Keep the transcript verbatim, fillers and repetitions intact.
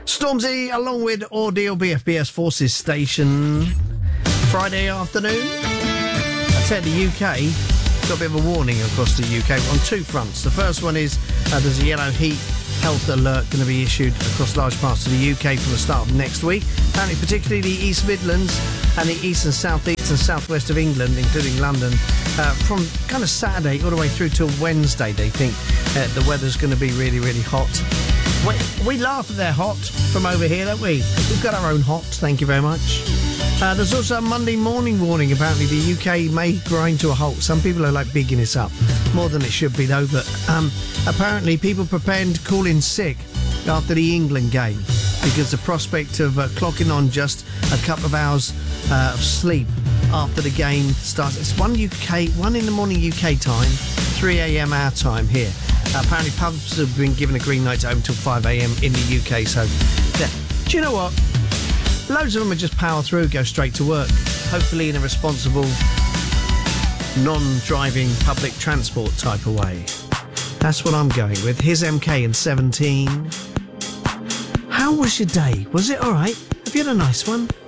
Stormzy, along with Ordeal B F B S Forces Station. Friday afternoon. I said the U K got a bit of a warning across the U K on two fronts. The first one is uh, there's a yellow heat health alert going to be issued across large parts of the U K from the start of next week. Apparently, particularly the East Midlands and the east and south east and southwest of England, including London, uh, from kind of Saturday all the way through till Wednesday. They think uh, the weather's going to be really, really hot. We, we laugh at their hot from over here, don't we? We've got our own hot, thank you very much. Uh, there's also a Monday morning warning. Apparently the U K may grind to a halt. Some people are like bigging this up, more than it should be though, but um, apparently people preparing to call in sick after the England game because the prospect of uh, clocking on just a couple of hours uh, of sleep after the game starts. It's one U K, one in the morning U K time, three a.m. our time here. Uh, apparently pubs have been given a green light to open till five a.m. in the U K, so yeah. Do you know what? Loads of them would just power through, go straight to work, hopefully in a responsible, non-driving public transport type of way. That's what I'm going with. Here's M K and seventeen. How was your day? Was it all right? Have you had a nice one?